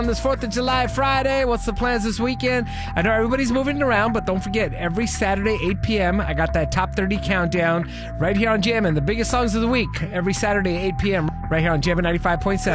On this 4th of July Friday, what's the plans this weekend? I know everybody's moving around, but don't forget, every Saturday, 8 p.m., I got that top 30 countdown right here on Jammin', the biggest songs of the week, every Saturday, 8 p.m., right here on Jammin' 95.7.